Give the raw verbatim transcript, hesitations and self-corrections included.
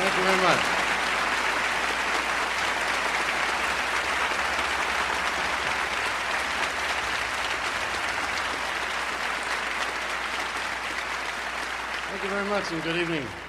Thank you very much. Thank you very much, and good evening.